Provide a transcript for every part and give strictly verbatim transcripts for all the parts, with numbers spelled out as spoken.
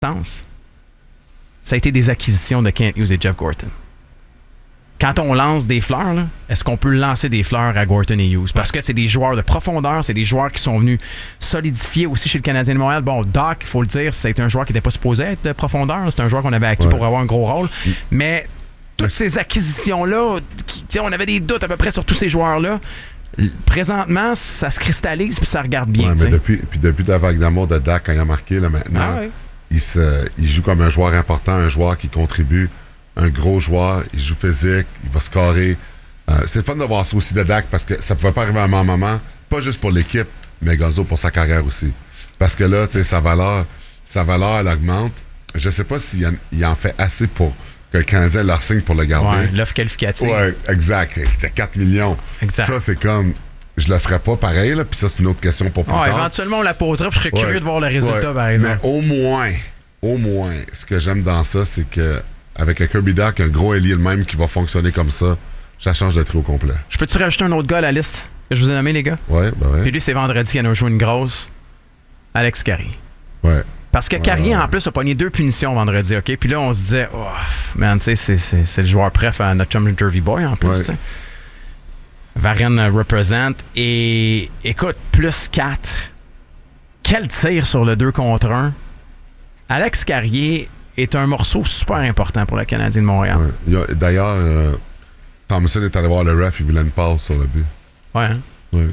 sens, ça a été des acquisitions de Kent Hughes et Jeff Gorton. Quand on lance des fleurs, là, est-ce qu'on peut lancer des fleurs à Gorton et Hughes? Parce que c'est des joueurs de profondeur, c'est des joueurs qui sont venus solidifier aussi chez le Canadien de Montréal. Bon, Doc, il faut le dire, c'est un joueur qui n'était pas supposé être de profondeur. C'est un joueur qu'on avait acquis ouais. pour avoir un gros rôle. Mais toutes ces acquisitions-là, qui, on avait des doutes à peu près sur tous ces joueurs-là. Présentement, ça se cristallise puis ça regarde bien. Ouais, mais depuis, puis depuis la vague d'amour de Dak, quand il a marqué, là, maintenant, ah ouais. il, se, il joue comme un joueur important, un joueur qui contribue. Un gros joueur, il joue physique, il va scorer. Euh, c'est fun de voir ça aussi de Dak parce que ça pouvait pas arriver à un moment, pas juste pour l'équipe, mais Gonzo pour sa carrière aussi. Parce que là, tu sais, sa valeur, sa valeur, elle augmente. Je sais pas s'il en, il en fait assez pour que le Canadien leur signe pour le garder. Ouais, l'offre qualificative. Ouais, exact. C'était quatre millions. Exact. Ça, c'est comme... Je le ferais pas pareil, là, puis ça, c'est une autre question pour plus ouais, tard. Éventuellement, on la posera, puis je serais ouais, curieux de voir le résultat, ouais. par exemple. Mais au moins, au moins, ce que j'aime dans ça, c'est que avec un Kirby Dach, un gros ailier le même qui va fonctionner comme ça, ça change de trio complet. Je peux-tu rajouter un autre gars à la liste que je vous ai nommé, les gars? Ouais, ben ouais. Puis lui, c'est vendredi qu'il a joué une grosse. Alex Carrier. Ouais. Parce que ouais, Carrier, ouais. en plus, a pogné deux punitions vendredi, OK? Puis là, on se disait, oh, man, tu sais, c'est, c'est, c'est le joueur préf à notre chum Jervy Boy, en plus, ouais. tu sais. Varenne représente. Et écoute, plus quatre. Quel tir sur le deux contre un. Alex Carrier est un morceau super important pour le Canadien de Montréal. Ouais. Il y a, d'ailleurs, euh, Thompson est allé voir le ref, il voulait une passe sur le but. Ouais, hein? Ouais.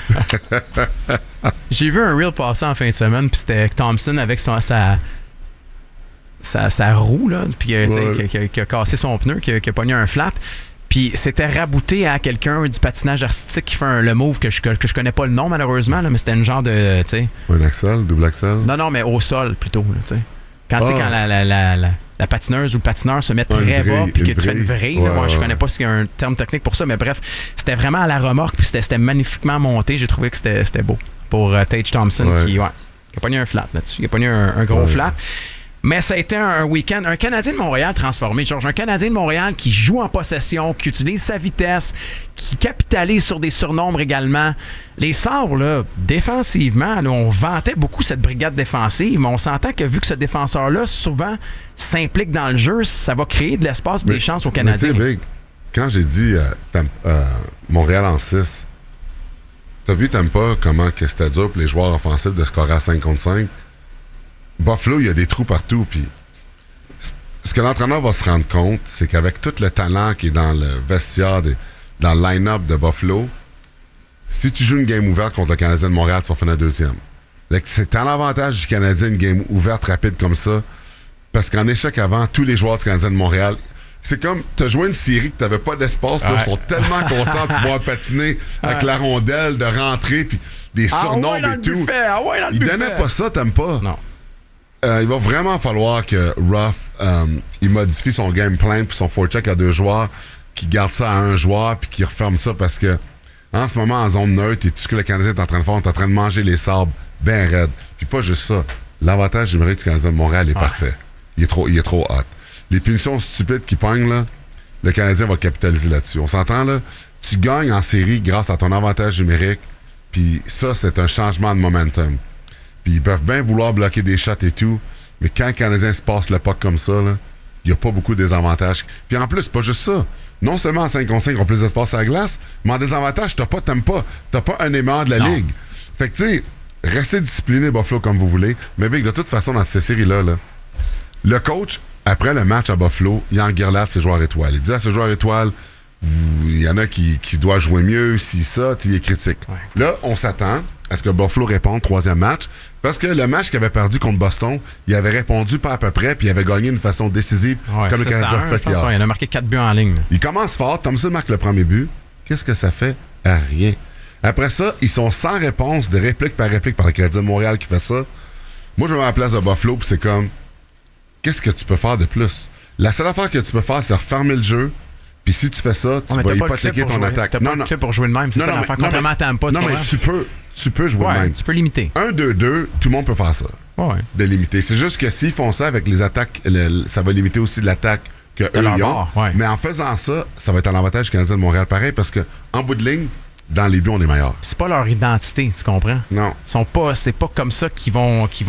J'ai vu un reel passer en fin de semaine, puis c'était Thompson avec son, sa, sa, sa roue, là, puis euh, ouais. qui, qui, qui a cassé son pneu, qui, qui a pogné un flat. Puis c'était rabouté à quelqu'un du patinage artistique qui fait un, le move que je, que, que je connais pas le nom, malheureusement, là, mais c'était une genre de. T'sais, un axel, double axel? Non, non, mais au sol plutôt. Là, t'sais. Quand, oh. quand la, la, la, la, la patineuse ou le patineur se met très ouais, bas puis que tu fais une vrille. Ouais, moi, ouais, je connais pas s'il y a un terme technique pour ça, mais bref, c'était vraiment à la remorque puis c'était, c'était magnifiquement monté. J'ai trouvé que c'était, c'était beau pour uh, Tage Thompson ouais. qui, ouais, qui a pogné un flat là-dessus. Il a pogné un, un gros ouais. flat. Mais ça a été un week-end, un Canadien de Montréal transformé, Georges. Un Canadien de Montréal qui joue en possession, qui utilise sa vitesse, qui capitalise sur des surnombres également. Les Sabres, là, défensivement, là, on vantait beaucoup cette brigade défensive, mais on s'entend que vu que ce défenseur-là, souvent, s'implique dans le jeu, ça va créer de l'espace et des chances aux Canadiens. Mais Big, quand j'ai dit euh, euh, Montréal en six, t'as vu, t'aimes pas comment que c'était dur pour les joueurs offensifs de scorer à cinq contre cinq? Buffalo, il y a des trous partout. Puis ce que l'entraîneur va se rendre compte, c'est qu'avec tout le talent qui est dans le vestiaire, de, dans le line-up de Buffalo, si tu joues une game ouverte contre le Canadien de Montréal, tu vas finir deuxième. C'est un avantage du Canadien, une game ouverte rapide comme ça, parce qu'en échec avant, tous les joueurs du Canadien de Montréal, c'est comme, t'as joué une série que t'avais pas d'espace, ouais. là, ils sont tellement contents de pouvoir patiner avec la rondelle, de rentrer, puis des surnoms ah ouais, et tout. Ah ouais, ils donnaient pas ça, t'aimes pas? Non. Euh, il va vraiment falloir que Ruff euh, il modifie son game plan puis son forecheck à deux joueurs, qu'il garde ça à un joueur puis qu'il referme ça parce que en ce moment en zone neutre et tout ce que le Canadien est en train de faire, on est en train de manger les sabres ben raides. Puis pas juste ça. L'avantage numérique du Canadien de Montréal est ah. parfait. Il est trop, il est trop hot. Les punitions stupides qui pognent là, le Canadien va capitaliser là-dessus. On s'entend là, tu gagnes en série grâce à ton avantage numérique. Puis ça c'est un changement de momentum. Puis ils peuvent bien vouloir bloquer des shots et tout, mais quand le Canadien se passe le puck comme ça, il n'y a pas beaucoup de désavantages. Puis en plus, c'est pas juste ça. Non seulement en cinq contre cinq, on a plus d'espace à la glace, mais en désavantage, t'as pas, t'aimes pas. T'as pas un aimant de la non. Ligue. Fait que tu sais, restez discipliné, Buffalo, comme vous voulez. Mais Big, de toute façon, dans ces séries-là, là, le coach, après le match à Buffalo, il enguirlade ses joueurs étoiles. Il dit à ses joueurs étoiles, il y en a qui, qui doivent jouer mieux, si ça, il est critique. Ouais. Là, on s'attend à ce que Buffalo réponde troisième match, parce que le match qu'il avait perdu contre Boston, il avait répondu pas à peu près, puis il avait gagné d'une façon décisive, ouais, comme le Canadien a fait hier. Il en a marqué quatre buts en ligne. Il commence fort, Thompson marque le premier but. Qu'est-ce que ça fait? À rien. Après ça, ils sont sans réponse, de réplique par réplique par le Canadien de Montréal qui fait ça. Moi, je me mets à la place de Buffalo, puis c'est comme, qu'est-ce que tu peux faire de plus? La seule affaire que tu peux faire, c'est refermer le jeu. Puis si tu fais ça, tu vas hypothéquer ton jouer. attaque. T'as non, pas non. le pour jouer de même. C'est non, ça non, l'affaire. non, Contrairement à Tampa. Non, mais tu peux, tu peux jouer ouais, de même. Tu peux limiter. un deux deux, tout le monde peut faire ça. Ouais. De limiter. C'est juste que s'ils font ça avec les attaques, le, ça va limiter aussi l'attaque qu'eux ils ont. Ouais. Mais en faisant ça, ça va être à l'avantage du Canadien de Montréal pareil parce que en bout de ligne, dans les buts, on est meilleurs. C'est pas leur identité, tu comprends? Non. Ils sont pas, c'est pas comme ça qu'ils vont, qu'ils vont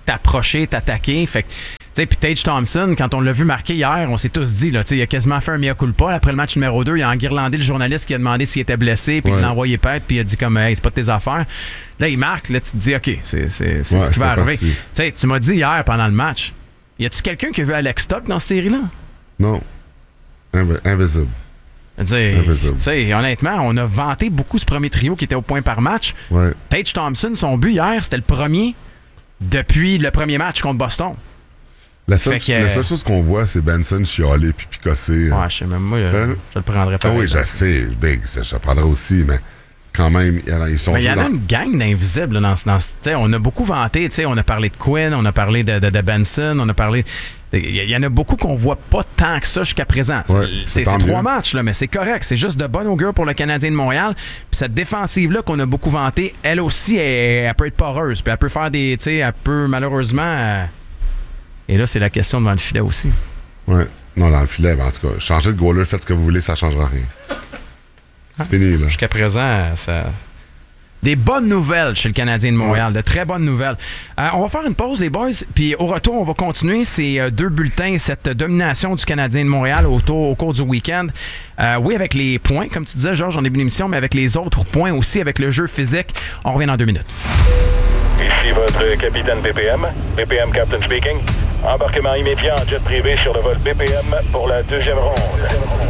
t'approcher, t'attaquer. Fait que, tu sais, puis Tage Thompson, quand on l'a vu marquer hier, on s'est tous dit, là, tu sais, il a quasiment fait un mea culpa. Après le match numéro deux, il a enguirlandé le journaliste qui a demandé s'il était blessé, puis ouais. il l'a envoyé pète, puis il a dit comme, hey, c'est pas de tes affaires. Là, il marque, là, tu te dis, OK, c'est, c'est, c'est ouais, ce qui va arriver. Tu sais, tu m'as dit hier pendant le match, y a-tu quelqu'un qui a vu Alex Stock dans cette série-là? Non. Inv- invisible. T'sais, honnêtement, on a vanté beaucoup ce premier trio qui était au point par match. Ouais. Tage Thompson, son but hier, c'était le premier depuis le premier match contre Boston. La seule, que, la seule chose qu'on voit, c'est Benson chialer puis picosser. Ouais, je sais même, moi, ben, je le prendrais pas. Ah oui, je sais, Big, je le prendrais aussi, mais quand même, ils sont. Il y en a dans... une gang d'invisibles dans, dans, dans on a beaucoup vanté, on a parlé de Quinn, on a parlé de, de, de Benson, on a parlé. Il y en a beaucoup qu'on voit pas tant que ça jusqu'à présent. Ouais, c'est c'est trois matchs, là, mais c'est correct. C'est juste de bonne augure pour le Canadien de Montréal. Puis cette défensive-là qu'on a beaucoup vantée, elle aussi, elle, elle peut être poreuse. Puis elle peut faire des... Tu sais, elle peut malheureusement... Euh... Et là, c'est la question devant le filet aussi. Ouais. Non, dans le filet, ben, en tout cas, changez de goaler, faites ce que vous voulez, ça changera rien. C'est ah. fini, là. Jusqu'à présent, ça... Des bonnes nouvelles chez le Canadien de Montréal, ouais. de très bonnes nouvelles. Euh, on va faire une pause, les boys, puis au retour, on va continuer ces euh, deux bulletins, cette domination du Canadien de Montréal au, tour, au cours du week-end. Euh, oui, avec les points, comme tu disais, Georges, en début d'émission, mais avec les autres points aussi, avec le jeu physique. On revient dans deux minutes. Ici votre capitaine B P M, B P M Captain speaking. Embarquement immédiat en jet privé sur le vol B P M pour la deuxième ronde.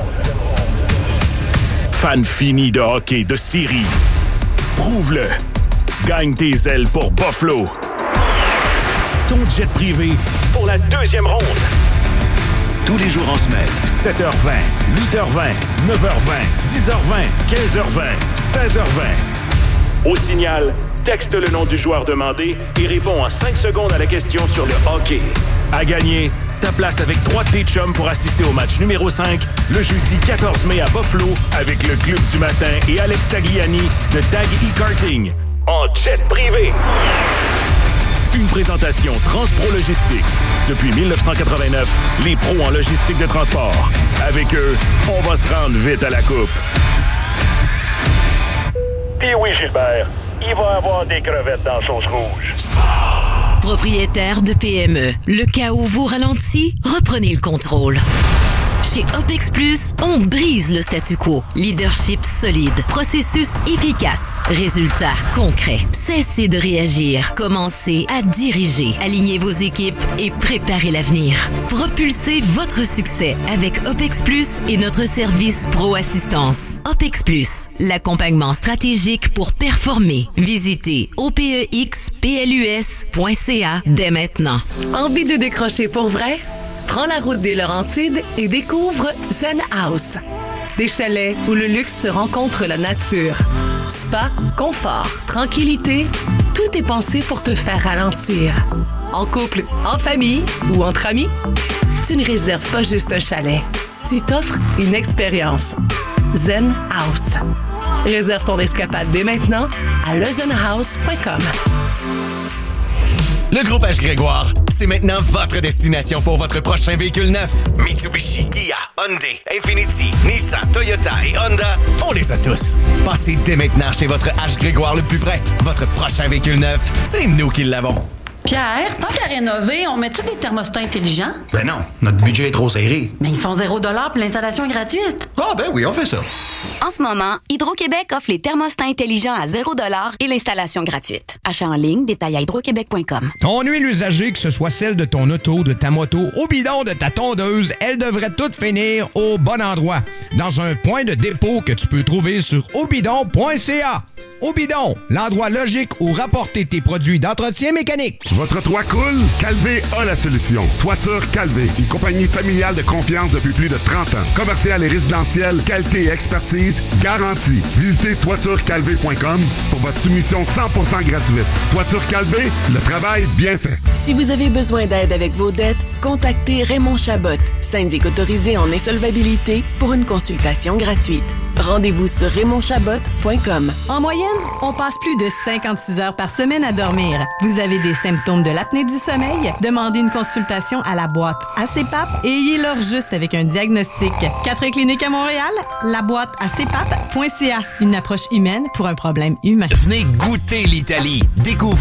Fan fini de hockey de série. Prouve-le. Gagne tes ailes pour Buffalo. Ton jet privé pour la deuxième ronde. Tous les jours en semaine, sept heures vingt, huit heures vingt, neuf heures vingt, dix heures vingt, quinze heures vingt, seize heures vingt. Au signal, texte le nom du joueur demandé et réponds en cinq secondes à la question sur le hockey. À gagner, ta place avec trois de tes chums pour assister au match numéro cinq le jeudi quatorze mai à Buffalo avec le Club du matin et Alex Tagliani de Tag E-Karting en jet privé. Une présentation Transpro Logistique. Depuis dix-neuf cent quatre-vingt-neuf, les pros en logistique de transport. Avec eux, on va se rendre vite à la coupe. Puis oui, Gilbert, il va y avoir des crevettes dans la sauce rouge. Propriétaire de P M E, le cas où vous ralentit, reprenez le contrôle. Chez OPEX Plus, on brise le statu quo. Leadership solide, processus efficace, résultats concrets. Cessez de réagir, commencez à diriger. Alignez vos équipes et préparez l'avenir. Propulsez votre succès avec OPEX Plus et notre service Pro Assistance. OPEX Plus, l'accompagnement stratégique pour performer. Visitez O P E X P L U S point C A dès maintenant. Envie de décrocher pour vrai? Prends la route des Laurentides et découvre Zen House. Des chalets où le luxe se rencontre la nature. Spa, confort, tranquillité, tout est pensé pour te faire ralentir. En couple, en famille ou entre amis, tu ne réserves pas juste un chalet. Tu t'offres une expérience. Zen House. Réserve ton escapade dès maintenant à le zen house point com. Le groupe H. Grégoire, c'est maintenant votre destination pour votre prochain véhicule neuf. Mitsubishi, Kia, Hyundai, Infiniti, Nissan, Toyota et Honda, on les a tous. Passez dès maintenant chez votre H. Grégoire le plus près. Votre prochain véhicule neuf, c'est nous qui l'avons. Pierre, tant qu'à rénover, on met-tu des thermostats intelligents? Ben non, notre budget est trop serré. Mais ils sont zéro dollar puis l'installation est gratuite. Ah ben oui, on fait ça. En ce moment, Hydro-Québec offre les thermostats intelligents à zéro dollar et l'installation gratuite. Achat en ligne, détail à hydro québec point com. Ton huile usagée, que ce soit celle de ton auto, de ta moto, au bidon de ta tondeuse, elle devrait toutes finir au bon endroit. Dans un point de dépôt que tu peux trouver sur obidon point c a. Obidon, l'endroit logique où rapporter tes produits d'entretien mécanique. Votre toit coule? Calvé a la solution. Toiture Calvé, une compagnie familiale de confiance depuis plus de trente ans. Commercial et résidentiel, qualité et expertise garantie. Visitez toiture calvé point com pour votre soumission cent pour cent gratuite. Toiture Calvé, le travail bien fait. Si vous avez besoin d'aide avec vos dettes, contactez Raymond Chabot, syndic autorisé en insolvabilité, pour une consultation gratuite. Rendez-vous sur raymond chabot point com. En moyenne, on passe plus de cinquante-six heures par semaine à dormir. Vous avez des symptômes de l'apnée du sommeil? Demandez une consultation à la boîte A C P A P et ayez-leur juste avec un diagnostic. Quatre cliniques à Montréal, la boîte A C P A P point C A. Une approche humaine pour un problème humain. Venez goûter l'Italie. Découvrez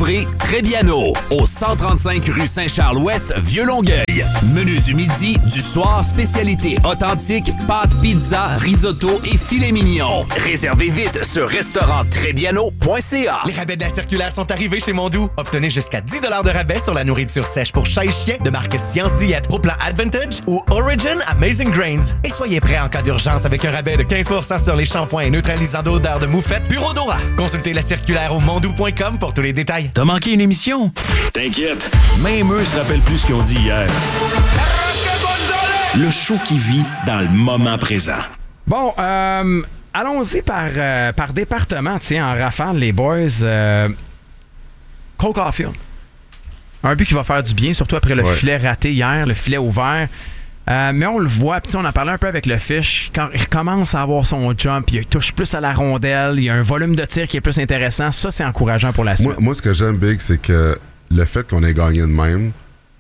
Trébiano, au cent trente-cinq rue Saint-Charles-Ouest, Vieux-Longueuil. Menu du midi, du soir, spécialité authentique, pâtes, pizza, risotto et filet mignon. Réservez vite sur restaurant trébiano point c a. Les rabais de la circulaire sont arrivés chez Mondou. Obtenez jusqu'à dix dollars de rabais sur la nourriture sèche pour chat et chien de marque Science Diète au plan Advantage ou Origin Amazing Grains. Et soyez prêts en cas d'urgence avec un rabais de quinze pour cent sur les shampoings et neutralisants d'odeur de moufette Bureau Dora. Consultez la circulaire au mondou point com pour tous les détails. T'as manqué une émission? T'inquiète, même eux se rappellent plus ce qu'ils ont dit hier. Le show qui vit dans le moment présent. Bon, euh, allons-y par, euh, par département, tiens, en rafale, les boys. Euh, Cole Caulfield. Un but qui va faire du bien, surtout après le ouais. filet raté hier, le filet ouvert. Euh, mais on le voit, puis on en parlait un peu avec le fiche, quand il recommence à avoir son jump, il touche plus à la rondelle, il y a un volume de tir qui est plus intéressant. Ça, c'est encourageant pour la suite. Moi, moi ce que j'aime, Big, c'est que le fait qu'on ait gagné de même,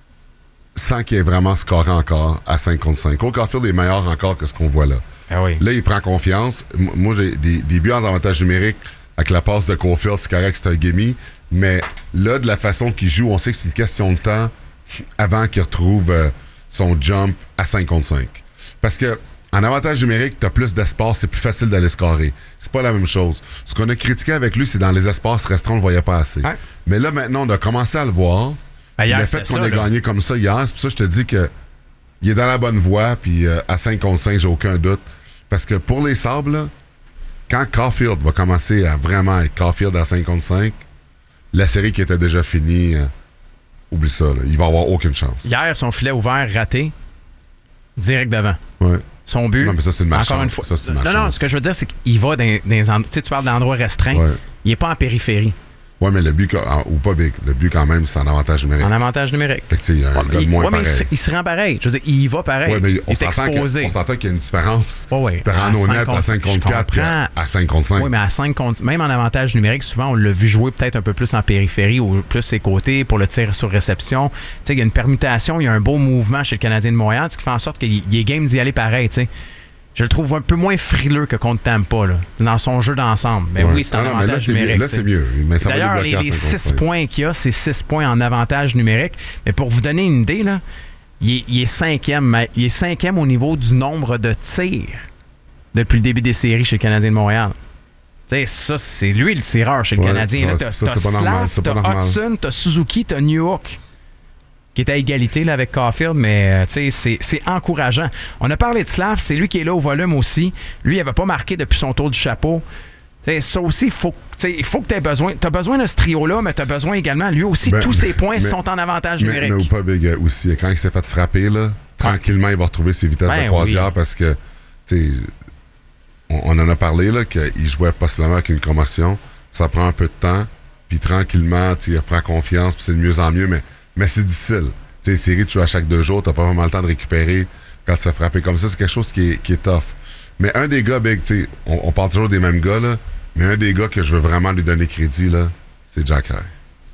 sans qu'il ait vraiment scoré encore à cinq contre cinq. Cole Caulfield est meilleur encore que ce qu'on voit là. Ah oui. Là, il prend confiance. Moi, j'ai des, des buts en avantage numérique avec la passe de Caulfield, c'est correct, c'est un gimme. Mais là, de la façon qu'il joue, on sait que c'est une question de temps avant qu'il retrouve euh, son jump à cinq contre cinq. Parce que en avantage numérique, t'as plus d'espace, c'est plus facile d'aller scorer. C'est pas la même chose. Ce qu'on a critiqué avec lui, c'est dans les espaces restreints, on le voyait pas assez. Ouais. Mais là, maintenant, on a commencé à le voir. Ben hier, le fait qu'on ça, ait là. gagné comme ça hier, c'est pour ça que je te dis que il est dans la bonne voie, puis euh, à cinq contre cinq, j'ai aucun doute. Parce que pour les Sabres, là, quand Caulfield va commencer à vraiment être Caulfield à cinq contre cinq, la série qui était déjà finie, euh, oublie ça, là, il va avoir aucune chance. Hier, son filet ouvert raté, direct devant. Ouais. Son but. Non, mais ça, c'est une encore malchance. Une fois. Ça, c'est une non, malchance. non, ce que je veux dire, c'est qu'il va dans, dans les endroits. Tu sais, tu parles d'endroits restreints. Ouais. Il n'est pas en périphérie. Ouais, mais le but, ou pas big, le but quand même, c'est en avantage numérique. En avantage numérique. Fait que, tu sais, il y a un ouais, gars de moins ouais, pareil. Mais il, il se rend pareil. Je veux dire, il y va pareil. Ouais, mais on il est s'entend exposé. Que, on s'entend qu'il y a une différence. Ouais, ouais. De rendre honnête à cinq contre quatre puis à, à cinq contre cinq. Oui, mais à cinq contre... Même en avantage numérique, souvent, on l'a vu jouer peut-être un peu plus en périphérie ou plus ses côtés pour le tir sur réception. Tu sais, il y a une permutation, il y a un beau mouvement chez le Canadien de Montréal, ce qui fait en sorte qu'il est game d'y aller pareil, tu sais. Je le trouve un peu moins frileux que contre Tampa, là, dans son jeu d'ensemble. Mais ouais. oui, c'est en ah non, avantage là, numérique. Là, c'est mieux. Mais ça d'ailleurs, les, les six points qu'il y a, c'est six points en avantage numérique. Mais pour vous donner une idée, là, il, est, il est cinquième. Il est cinquième au niveau du nombre de tirs depuis le début des séries chez le Canadien de Montréal. Tu sais, ça, c'est lui le tireur chez le ouais, Canadien. Là, t'as, ça, t'as c'est Slav, t'as Hudson, t'as Suzuki, t'as Newhook, qui est à égalité là, avec Caulfield, mais c'est, c'est encourageant. On a parlé de Slav, c'est lui qui est là au volume aussi. Lui, il n'avait pas marqué depuis son tour du chapeau. T'sais, ça aussi, il faut, il faut que tu aies besoin. Tu as besoin de ce trio-là, mais tu as besoin également, lui aussi, ben, tous ses points mais, sont en avantage mais, numérique. Mais ou pas Big aussi, quand il s'est fait frapper, là, tranquillement, il va retrouver ses vitesses ben, de croisière oui. parce que, tu sais, on, on en a parlé, là, qu'il jouait possiblement avec une commotion. Ça prend un peu de temps, puis tranquillement, il reprend confiance, puis c'est de mieux en mieux, mais Mais c'est difficile. Tu sais, série, tu joues à chaque deux jours, t'as pas vraiment le temps de récupérer quand tu te fais frapper comme ça. C'est quelque chose qui est, qui est tough. Mais un des gars, Big, tu sais, on, on parle toujours des mêmes gars, là, mais un des gars que je veux vraiment lui donner crédit, là, c'est Jack High.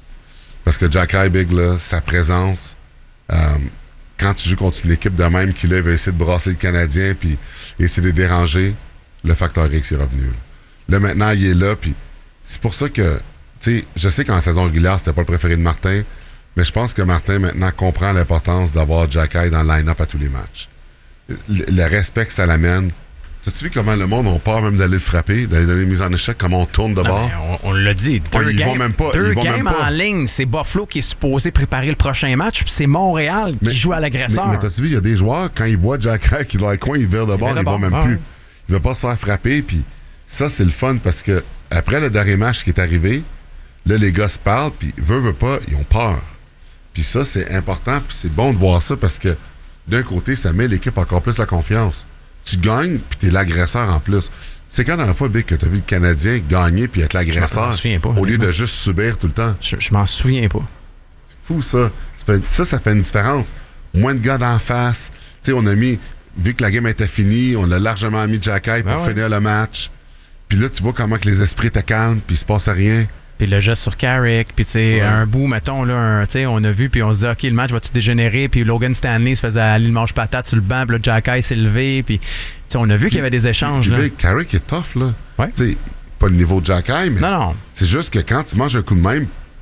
Parce que Jack High, Big, là, sa présence, euh, quand tu joues contre une équipe de même qui, là, va essayer de brasser le Canadien puis essayer de déranger, le facteur X est revenu. Là, là maintenant, il est là, puis c'est pour ça que, tu sais, je sais qu'en saison régulière, c'était pas le préféré de Martin, mais je pense que Martin, maintenant, comprend l'importance d'avoir Jack High dans le line-up à tous les matchs. Le, le respect que ça l'amène. T'as-tu vu comment le monde a peur même d'aller le frapper, d'aller donner une mise en échec, comment on tourne de non, bord? On, on l'a dit. Deux ouais, games, ils vont même pas, deux ils vont games même pas. en ligne. C'est Buffalo qui est supposé préparer le prochain match, puis c'est Montréal mais, qui joue à l'agresseur. Mais, mais t'as-tu vu, il y a des joueurs, quand ils voient Jack High qui est dans le coin, ils virent de bord, ils, ils vont même ah, plus. Il va pas se faire frapper, puis ça, c'est le fun, parce que après le dernier match qui est arrivé, là, les gars se parlent, puis veut, veut pas, ils ont peur. Puis ça, c'est important, puis c'est bon de voir ça parce que d'un côté, ça met l'équipe encore plus la confiance. Tu gagnes, puis t'es l'agresseur en plus. C'est quand la dernière fois, Big, que t'as vu le Canadien gagner puis être l'agresseur pas, au lieu de juste subir tout le temps? Je, je m'en souviens pas. C'est fou, ça. Ça, fait, ça, ça fait une différence. Moins de gars d'en face. Tu sais, on a mis, vu que la game était finie, on a largement mis Jack High pour ben ouais. finir le match. Puis là, tu vois comment que les esprits étaient calmes, puis il se passe rien. Puis le geste sur Carrick, puis tu sais, ouais. un bout, mettons, là, tu sais, on a vu, puis on se dit, OK, le match va-tu dégénérer? Puis Logan Stanley se faisait aller le manche-patate sur le banc, puis là, Jack High s'est levé, puis tu sais, on a vu qu'il y avait des échanges, là. Carrick est tough, là. Ouais. Tu sais, pas le niveau de Jack High, mais non, non. c'est juste que quand tu manges un coup de même,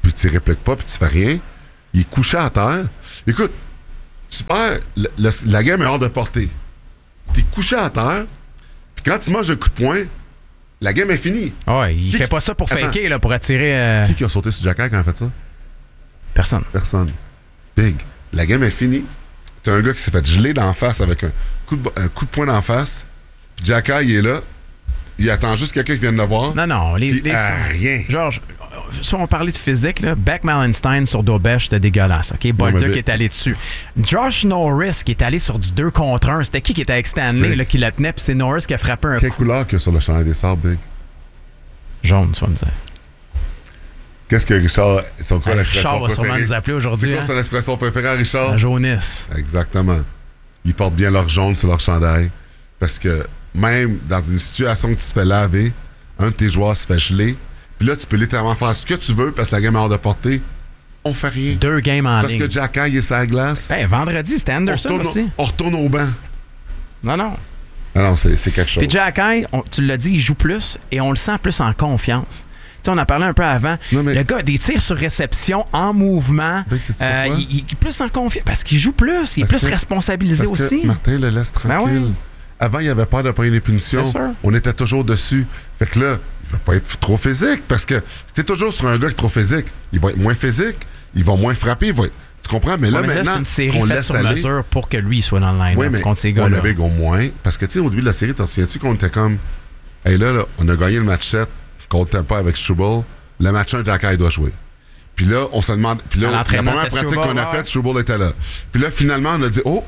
puis tu répliques pas, puis tu fais rien. Il est couché à terre. Écoute, tu perds, le, le, la game est hors de portée. T'es couché à terre, puis quand tu manges un coup de poing, la game est finie. Ouais, il qui, fait pas ça pour attends, faker, là, pour attirer... Euh... Qui qui a sauté sur Jacky quand il a fait ça? Personne. Personne. Big. La game est finie. T'as un gars qui s'est fait geler d'en face avec un coup de, un coup de poing d'en face. Puis Jacky, il est là. Il attend juste quelqu'un qui vienne le voir. Non, non. Les, puis, les, ah, rien. Georges, si on parlait de physique, là, Beck Malenstein sur Dobesh, c'était dégueulasse. OK? Bolduc est allé dessus. Josh Norris qui est allé sur du deux contre un. C'était qui qui était avec Stanley là, qui la tenait? Puis c'est Norris qui a frappé un Quelle coup. couleur qu'il y a sur le chandail des Sabres, Big? Jaune, tu vas me dire. Qu'est-ce que Richard... Son quoi, hey, l'expression Richard va préférée? sûrement nous appeler aujourd'hui. C'est quoi hein? son expression préférée à Richard? La jaunisse. Exactement. Ils portent bien leur jaune sur leur chandail. Parce que même dans une situation que tu te fais laver, un de tes joueurs se fait geler, puis là, tu peux littéralement faire ce que tu veux parce que la game est hors de portée. On fait rien. Deux games en parce ligne. Parce que Jacky, il est sur la glace. Hey, vendredi, c'était Anderson on retourne, aussi. On retourne au banc. Non, non. Ah non, c'est, c'est quelque chose. Puis Jacky, on, tu l'as dit, il joue plus et on le sent plus en confiance. Tu sais, on en parlait un peu avant. Non, mais... Le gars a des tirs sur réception en mouvement. Ben, euh, il, il est plus en confiance parce qu'il joue plus. Il est parce plus que, responsabilisé parce aussi. Que Martin le laisse tranquille. Ben ouais. Avant, il avait peur de prendre des punitions. On était toujours dessus. Fait que là, il va pas être trop physique parce que si t'es toujours sur un gars qui est trop physique, il va être moins physique, il va moins frapper, il va être... Tu comprends? Mais là, ouais, mais maintenant, là, c'est une série qu'on laisse sur aller... mesure pour que lui soit dans le line oui, mais contre ces gars-là. On avait au moins... Parce que, tu sais, au début de la série, t'en souviens-tu qu'on était comme... Hey, là, là, on a gagné le match sept contre pas avec Struble. Le match un, Jacky doit jouer. Puis là, on se demande... Puis là, la première pratique Struble, qu'on a faite, Struble était là. Puis là, finalement, on a dit, oh...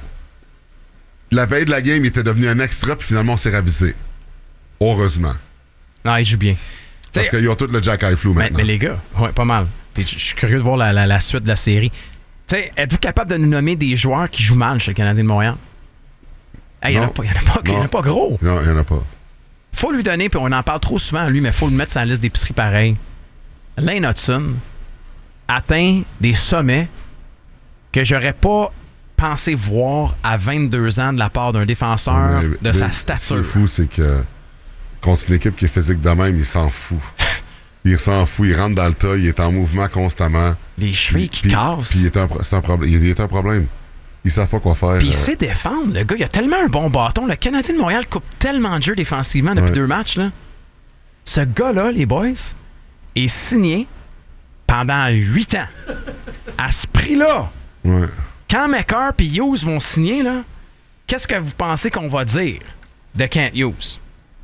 La veille de la game, il était devenu un extra, puis finalement, on s'est ravisé. Heureusement. Non, il joue bien. Parce qu'ils ont tout le Jacky Flu maintenant. Mais, mais les gars, ouais, pas mal. Puis je suis curieux de voir la, la, la suite de la série. T'sais, êtes-vous capable de nous nommer des joueurs qui jouent mal chez le Canadien de Montréal? Il hey, n'y en, en, en a pas gros. Non, il n'y en a pas. Faut lui donner, puis on en parle trop souvent à lui, mais faut le mettre sur la liste d'épicerie pareil. Lane Hudson atteint des sommets que j'aurais pas pensé voir à vingt-deux ans de la part d'un défenseur mais, de mais, sa stature. Ce qui est fou, c'est que contre une équipe qui est physique de même, il s'en fout. Il s'en fout, il rentre dans le tas, il est en mouvement constamment. Les chevilles qui puis, cassent. Puis il est un, c'est un problème. Il est un problème. Ils savent pas quoi faire. Puis il sait défendre, le gars. Il a tellement un bon bâton. Le Canadien de Montréal coupe tellement de jeux défensivement depuis ouais. deux matchs. Là. Ce gars-là, les boys, est signé pendant huit ans. À ce prix-là. Ouais. Quand McCarr et Hughes vont signer, là, qu'est-ce que vous pensez qu'on va dire de Kent Hughes?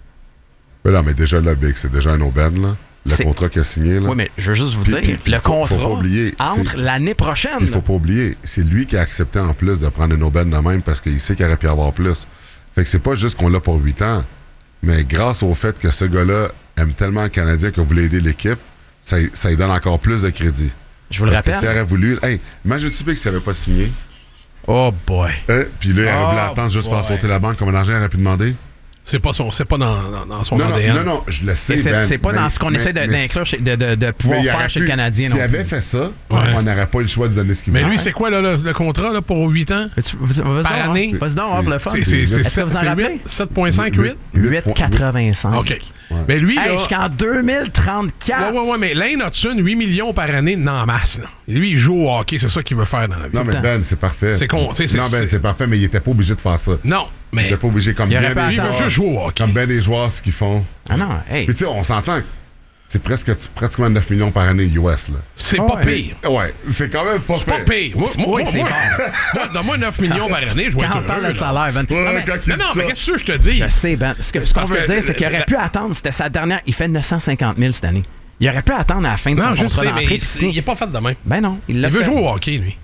Mais non, mais déjà, là, Big, c'est déjà un aubaine, là. Le c'est... contrat qu'il a signé, là. Oui, mais je veux juste vous puis, dire, puis, puis, le faut, contrat faut pas oublier, entre c'est... l'année prochaine. Il faut pas oublier, c'est lui qui a accepté en plus de prendre une aubaine de même parce qu'il sait qu'il aurait pu avoir plus. Fait que c'est pas juste qu'on l'a pour huit ans, mais grâce au fait que ce gars-là aime tellement le Canadien qu'il voulait aider l'équipe, ça, ça lui donne encore plus de crédit. Je vous le parce rappelle. Parce que s'il aurait voulu... Hey, imagine-tu que s'il n'avait pas signé... Oh boy. Euh, puis là, il aurait oh voulu attendre juste boy. faire sauter la banque comme un argent, il aurait pu demander. C'est pas, son, c'est pas dans, dans, dans son non, A D N. Non, non, non, je le sais. C'est, Ben, c'est pas mais, dans ce qu'on mais, essaie de, mais, d'inclure, de, de, de pouvoir faire chez pu, le Canadien. S'il non avait plus. fait ça, ouais. on n'aurait pas eu le choix de donner ce qu'il mais veut. lui, c'est quoi là, le, le contrat là, pour huit ans? Tu, vas-y, vas-y par donc, année? Vas-y donc, le fun. C'est, c'est, c'est, Est-ce que vous en rappelez? sept virgule cinq, huit? huit virgule quatre-vingt-cinq. OK. Ouais. Mais lui, hey, là... jusqu'en deux mille trente-quatre. Ouais, ouais, ouais, mais Lane Hudson, huit millions par année, non, en masse. Là. Lui, il joue au hockey, c'est ça qu'il veut faire dans la vie. Non, mais Ben, c'est parfait. C'est con, c'est, non, Ben, c'est... c'est parfait, mais il était pas obligé de faire ça. Non, mais... Il était pas obligé, comme bien des joueurs. Il veut juste jouer au hockey. Comme bien des joueurs, ce qu'ils font. Ah non, hey. Puis tu sais, on s'entend que c'est presque pratiquement neuf millions par année U S, là. C'est oh, pas ouais. pire. Ouais, c'est quand même pas c'est pas pire. Moi, moi, oui, moi, c'est moi, moi, donne-moi neuf millions par année, je vais être heureux. Quand on parle de salaire, Ben. Ouais, non, mais, quand non, non, mais qu'est-ce que je te dis? Je sais, Ben. Ce, que, ce qu'on veut que, dire, c'est qu'il aurait pu attendre. C'était sa dernière. Il fait neuf cent cinquante mille cette année. Il aurait pu attendre à la fin de non, son contrat d'entrée. Mais il, il est pas fait de même. Ben non, il l'a Il veut fait. jouer au hockey, lui.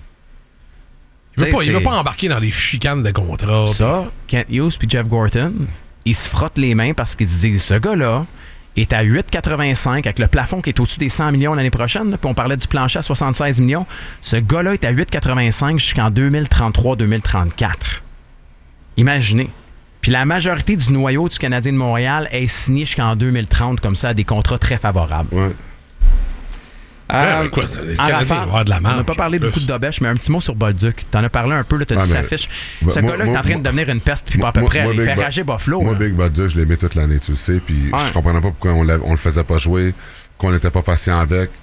Il veut, pas, il veut pas embarquer dans des chicanes de contrat. Ça, Kent Hughes puis Jeff Gorton, ils se frottent les mains parce qu'ils se disent ce gars-là est à huit virgule quatre-vingt-cinq avec le plafond qui est au-dessus des cent millions l'année prochaine. Là, puis on parlait du plancher à soixante-seize millions. Ce gars-là est à huit virgule quatre-vingt-cinq jusqu'en deux mille trente-trois deux mille trente-quatre. Imaginez. Puis la majorité du noyau du Canadien de Montréal est signé jusqu'en deux mille trente comme ça à des contrats très favorables. Ouais. Euh, ouais, écoute, le Canadien va avoir de la marge. On n'a pas parlé beaucoup de Dobesh, mais un petit mot sur Bolduc. T'en as parlé un peu, tu as dit sa fiche. Ce moi, gars-là moi, est en train moi, de devenir une peste, puis pas à peu moi, près. Moi, il fait ba- rager Buffalo. Moi, là. Big Bolduc, je l'ai mis toute l'année, tu le sais, puis ouais. je comprenais pas pourquoi on, on le faisait pas jouer, qu'on n'était pas patient avec.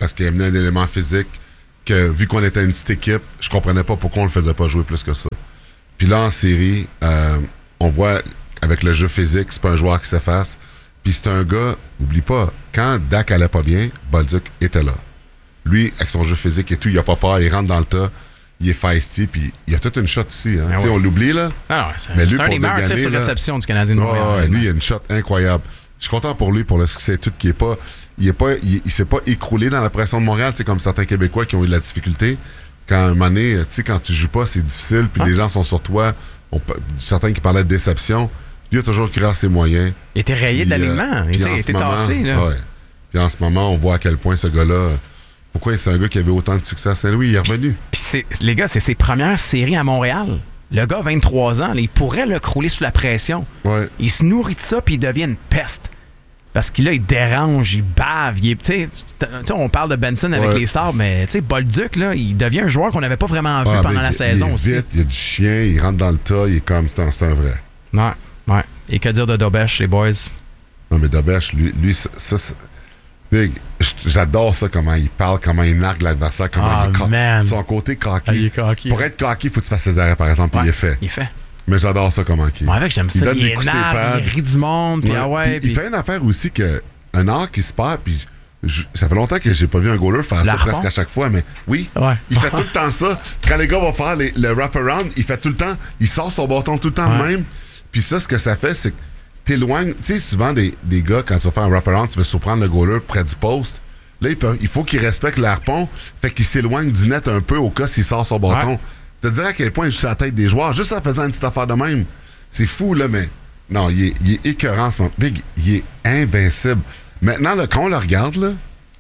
parce qu'il amenait un élément physique que, vu qu'on était une petite équipe, je comprenais pas pourquoi on le faisait pas jouer plus que ça. Puis là, en série, euh, on voit, avec le jeu physique, c'est pas un joueur qui s'efface. Puis c'est un gars, oublie pas, quand Dak allait pas bien, Bolduc était là. Lui, avec son jeu physique et tout, il a pas peur, il rentre dans le tas, il est feisty, puis il a toute une shot aussi. Hein. Ah ouais. On l'oublie, là. Ah ouais, c'est mais lui, un des meilleurs tirs sur réception du Canadien de Montréal. Ouais, ouais, lui, il a une shot incroyable. Je suis content pour lui, pour le succès tout, qui est pas... Il, est pas, il, il s'est pas écroulé dans la pression de Montréal, comme certains Québécois qui ont eu de la difficulté. Quand, à un moment donné, quand tu joues pas, c'est difficile, puis ah. les gens sont sur toi. On, certains qui parlaient de déception. Lui a toujours cru à ses moyens. Il était rayé de l'alignement. Il était, était tassé, là. Ouais. Puis en ce moment, on voit à quel point ce gars-là... Pourquoi c'est un gars qui avait autant de succès à Saint-Louis? Il est revenu. Puis c'est, les gars, c'est ses premières séries à Montréal. Le gars, vingt-trois ans, là, il pourrait le crouler sous la pression. Ouais. Il se nourrit de ça, puis il devient une peste. Parce qu'il là, il dérange, il bave. Il est, tu sais, on parle de Benson avec ouais. les Sabres, mais Bolduc, là, il devient un joueur qu'on n'avait pas vraiment vu ah, pendant la il, saison il est aussi. Vite, il y a du chien, il rentre dans le tas, il est comme, c'est un, c'est un vrai. Ouais, ouais. Et que dire de Dobèche, les boys? Non, mais Dobèche, lui, lui ça, ça Big, j'adore ça, comment il parle, comment il nargue l'adversaire, comment oh, il est man. Son côté cocky. Ah, il est cocky. Pour être cocky, il faut que tu fasses ses arrêts, par exemple, ouais, puis il est fait. Il est fait. Mais j'adore ça, comment il est. Moi, avec, j'aime ça. Il donne il des coups énerve, ses pads. Il rit du monde, puis ouais, ah ouais. Puis il fait une affaire aussi que un art qui se perd, puis je, ça fait longtemps que j'ai pas vu un goaler faire ça presque à chaque fois, mais oui, ouais. il fait tout le temps ça. Quand les gars vont faire les, le wrap-around, il fait tout le temps, il sort son bâton tout le temps ouais. même. Puis ça, ce que ça fait, c'est que t'éloignes. Tu sais, souvent, des, des gars, quand tu vas faire un wrap-around, tu veux surprendre le goaler près du poste. Là, il, peut, il faut qu'il respecte l'harpon, fait qu'il s'éloigne du net un peu au cas s'il sort son bâton. Ouais. Te dire à quel point il joue sur la tête des joueurs, juste en faisant une petite affaire de même. C'est fou, là, mais non, il est, il est écœurant en ce moment. Big, il est invincible. Maintenant, là, quand on le regarde, là,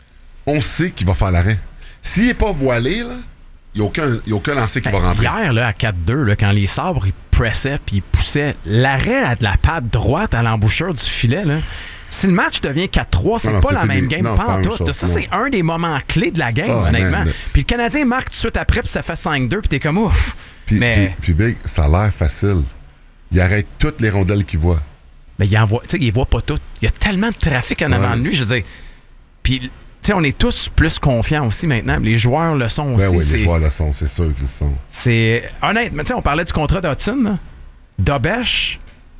on sait qu'il va faire l'arrêt. S'il n'est pas voilé, là, il n'y a aucun, il y a aucun lancer qui ben, va rentrer. Hier, là, à quatre deux, là, quand les Sabres, ils pressaient puis ils poussaient, l'arrêt à de la patte droite à l'embouchure du filet, là, si le match devient quatre trois, c'est non, pas non, la même des... game pantoute. Ça, non. c'est un des moments clés de la game, oh, honnêtement. Man, mais... Puis le Canadien marque tout de suite après, puis ça fait cinq deux, puis t'es comme ouf. Puis, mais... puis, puis Big, ça a l'air facile. Il arrête toutes les rondelles qu'il voit. Mais il envoie, tu sais, il voit pas toutes. Il y a tellement de trafic en ouais. avant de lui, je veux dire. Puis, tu sais, on est tous plus confiants aussi maintenant. Les joueurs le sont aussi. Ben oui, c'est... les joueurs le sont, c'est sûr qu'ils le sont. C'est honnête, mais tu sais, on parlait du contrat d'Hudson. Dobèche,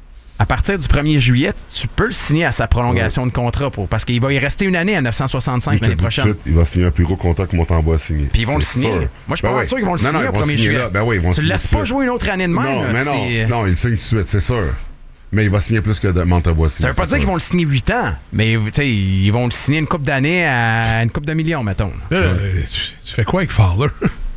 à partir du premier juillet, tu peux le signer à sa prolongation ouais. de contrat pour, parce qu'il va y rester une année à neuf cent soixante-cinq l'année prochaine. Suite, il va signer un plus gros contrat que Montembois a signé. Puis ils vont c'est le signer. Sûr. Moi, je suis ben pas oui. sûr qu'ils vont le non, signer non, au premier juillet. Là. Ben oui, ils vont tu le laisses pas suite. jouer une autre année de même. Non, là, mais c'est... non, non, il le signe tout de suite, c'est sûr. Mais il va signer plus que de Montembois. Ça veut pas dire sûr. qu'ils vont le signer huit ans, mais ils vont le signer une coupe d'années à une coupe de millions, mettons. Euh, ouais. tu, tu fais quoi avec Fowler?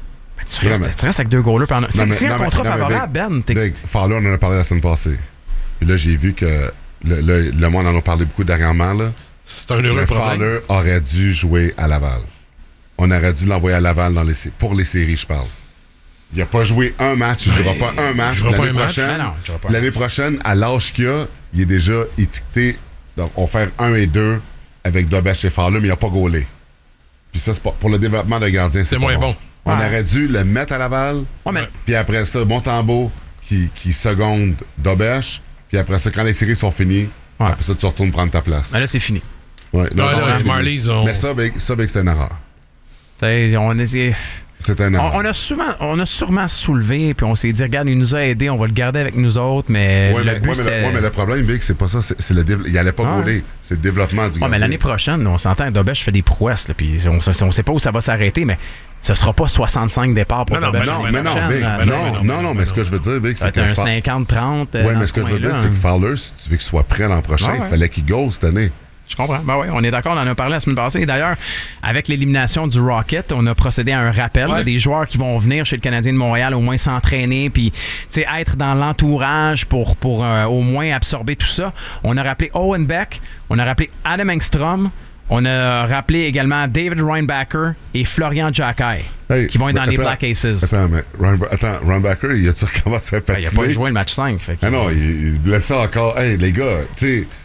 Tu restes, tu restes avec deux goalers pendant. C'est, c'est un contrat non, favorable, Ben. T'es... Big, Fowler, on en a parlé la semaine passée. Puis là, j'ai vu que le, le, le monde en a parlé beaucoup dernièrement. Là. C'est un heureux le problème. Fowler aurait dû jouer à Laval. On aurait dû l'envoyer à Laval dans les, pour les séries, je parle. Il n'a pas joué un match, il ne jouera pas un match. L'année, pas un prochaine, match. Non, pas l'année prochaine, à l'âge qu'il a, il est déjà étiqueté. Donc, on va faire un et deux avec Dobèche et Fowler, mais il n'a pas gaulé. Puis ça, c'est pas, pour le développement de gardien, c'est, c'est moins bon. bon. On ouais. aurait dû le mettre à Laval. Ouais, mais... Puis après ça, Montembeault qui, qui seconde Dobèche. Puis après ça, quand les séries sont finies, ouais. après ça, tu retournes prendre ta place. Mais là, c'est fini. Ouais, là, non, là, les Marlies ont... Mais ça, ben, ça ben, c'est une erreur. T'sais, on est... C'est un erreur. On, on, a souvent, on a sûrement soulevé, puis on s'est dit, regarde, il nous a aidés, on va le garder avec nous autres, mais ouais, le mais, but, ouais, c'était... mais, le, ouais, mais le problème, Vic, c'est pas ça. C'est, c'est le dév... Il allait pas ah, gauler. C'est le développement du gardien. Ouais, mais l'année prochaine, on s'entend, Dobèche fait des prouesses, là, puis on, on sait pas où ça va s'arrêter, mais ce sera pas soixante-cinq départs pour Dobèche. Non, mais non, non, non, non, mais ce que je veux dire, Vic, c'est que... un cinquante trente. Oui, mais ce que je veux dire, c'est que Fowler, si tu veux qu'il soit prêt l'an prochain, il fallait qu'il goal cette année. Je comprends. Ben oui, on est d'accord, on en a parlé la semaine passée. Et d'ailleurs, avec l'élimination du Rocket, on a procédé à un rappel ouais. des joueurs qui vont venir chez le Canadien de Montréal au moins s'entraîner puis être dans l'entourage pour, pour euh, au moins absorber tout ça. On a rappelé Owen Beck, on a rappelé Adam Engstrom, on a rappelé également David Reinbacher et Florian Jacquet hey, qui vont être dans attends, les Black Aces. Attends, mais Rein, attends, Reinbacher, il a-tu recommencé à patiner? Ben, il n'a pas joué le match cinq. Fait que... Ah non, il, il blessé encore. Hey, les gars, tu sais...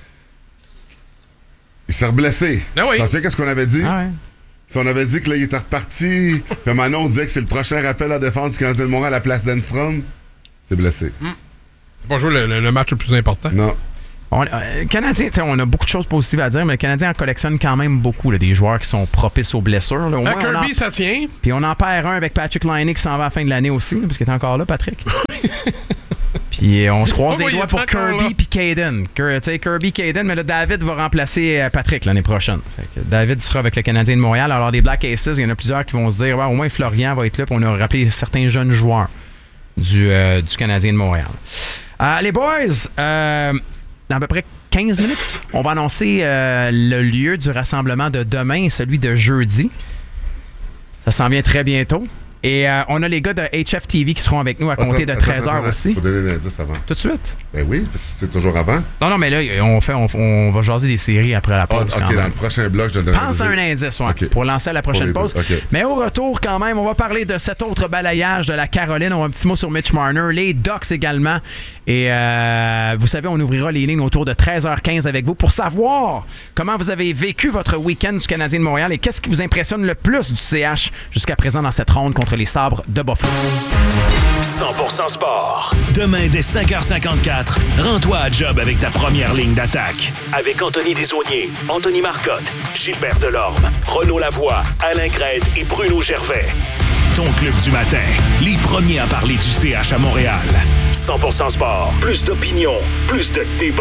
Il s'est reblessé. Ah oui. Tu sais qu'est-ce qu'on avait dit? Ah ouais. Si on avait dit que là, il était reparti, puis maintenant on disait que c'est le prochain rappel à la défense du Canadien de Montréal à la place d'Enstrom, c'est blessé. Mm. Pas joué le, le, le match le plus important. Non. On, euh, le Canadien, on a beaucoup de choses positives à dire, mais le Canadien en collectionne quand même beaucoup, là, des joueurs qui sont propices aux blessures. Là. Au à Kirby, en, ça tient. Puis on en perd un avec Patrick Laine qui s'en va à la fin de l'année aussi, là, parce qu'il est encore là, Patrick. Puis on se croise oh, les doigts pour Kirby puis Caden. Kirby, Caden, mais là, David va remplacer Patrick l'année prochaine. Fait que David sera avec le Canadien de Montréal. Alors, des Black Aces, il y en a plusieurs qui vont se dire, ouais, au moins Florian va être là, puis on a rappelé certains jeunes joueurs du, euh, du Canadien de Montréal. Euh, les boys, euh, dans à peu près quinze minutes, on va annoncer euh, le lieu du rassemblement de demain et celui de jeudi. Ça s'en vient très bientôt. Et euh, on a les gars de H F T V qui seront avec nous à compter de treize heures aussi. Il faut donner l'indice avant. Tout de suite? Ben oui, c'est toujours avant. Non, non, mais là, on, fait, on, on va jaser des séries après la pause. Oh, OK, dans le prochain bloc, je donnerai. Pense à un indice, ouais, okay. Pour lancer la prochaine pause. Okay. Mais au retour, quand même, on va parler de cet autre balayage de la Caroline. On a un petit mot sur Mitch Marner, les Ducks également. Et euh, vous savez, on ouvrira les lignes autour de treize heures quinze avec vous pour savoir comment vous avez vécu votre week-end du Canadien de Montréal et qu'est-ce qui vous impressionne le plus du C H jusqu'à présent dans cette ronde contre les Sabres de Buffalo. cent pour cent sport. Demain, dès cinq heures cinquante-quatre, rends-toi à job avec ta première ligne d'attaque. Avec Anthony Desaulniers, Anthony Marcotte, Gilbert Delorme, Renaud Lavoie, Alain Crête et Bruno Gervais. Ton club du matin, les premiers à parler du C H à Montréal. cent pour cent sport, plus d'opinion, plus de débat.